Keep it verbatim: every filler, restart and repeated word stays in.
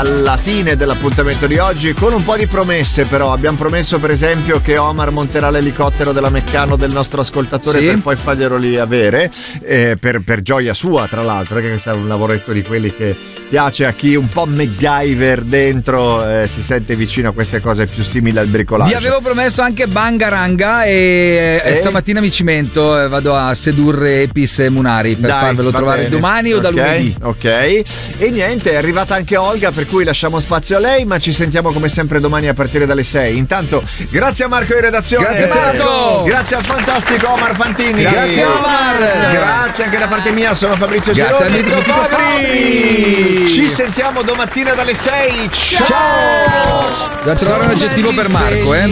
alla fine dell'appuntamento di oggi con un po' di promesse, però abbiamo promesso per esempio che Omar monterà l'elicottero della Meccano del nostro ascoltatore, sì, per poi farglielo lì avere, eh, per, per gioia sua tra l'altro, perché questo è un lavoretto di quelli che piace a chi un po' MacGyver dentro, eh, si sente vicino a queste cose più simili al bricolage. Vi avevo promesso anche Bangaranga e, e? e stamattina mi cimento, eh, vado a sedurre Epis e Munari per Dai, farvelo trovare bene. domani o okay, da lunedì. Ok, e niente, è arrivata anche Olga, per cui lasciamo spazio a lei, ma ci sentiamo come sempre domani a partire dalle sei. Intanto grazie a Marco in redazione, grazie Marco, grazie al fantastico Omar Fantini, grazie Omar, grazie anche da parte mia, sono Fabrizio Gironi, grazie Gironi, a Fabri. Ci sentiamo domattina dalle sei. Ciao! Da trovare un aggettivo per Marco, eh?